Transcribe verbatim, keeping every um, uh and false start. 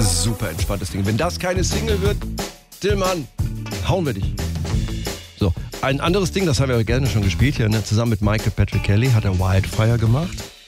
Super entspanntes Ding. Wenn das keine Single wird, Tillmann, hauen wir dich. So, ein anderes Ding, das haben wir gerne schon gespielt hier, ne? Zusammen mit Michael Patrick Kelly hat er Wildfire gemacht.